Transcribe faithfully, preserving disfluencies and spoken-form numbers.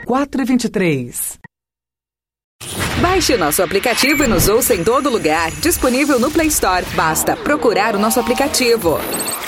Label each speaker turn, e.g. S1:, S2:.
S1: quatro e três.
S2: Baixe o nosso aplicativo e nos ouça em todo lugar. Disponível no Play Store. Basta procurar o nosso aplicativo.